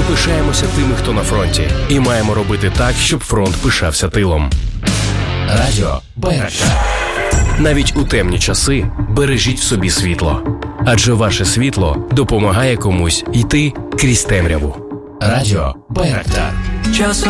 пишаємося тими, хто на фронті, і маємо робити так, щоб фронт пишався тилом. Радіо Байрактар. Навіть у темні часи бережіть в собі світло. Адже ваше світло допомагає комусь йти крізь темряву. Радіо Байрактар.